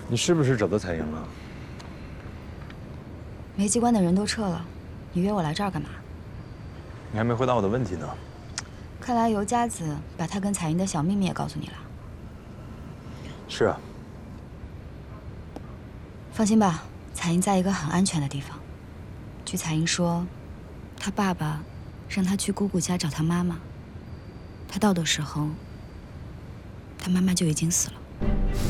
你是不是找到彩英了？ 煤机关的人都撤了，你约我来这儿干嘛？ 你还没回答我的问题呢。 看来尤家子把他跟彩英的小秘密也告诉你了。 是啊。 放心吧，彩英在一个很安全的地方。据彩英说，她爸爸让她去姑姑家找她妈妈。她到的时候，她妈妈就已经死了。